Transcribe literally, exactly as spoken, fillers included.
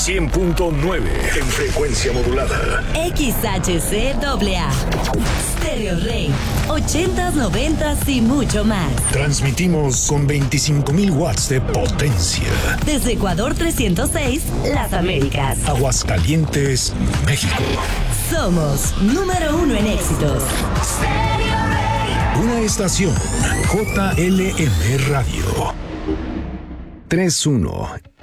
cien punto nueve en frecuencia modulada. X H C A A. Stereo Rey. ochentas, noventas y mucho más. Transmitimos con veinticinco mil watts de potencia. Desde Ecuador trescientos seis, Las Américas. Aguascalientes, México. Somos número uno en éxitos. Una estación J L M Radio. tres uno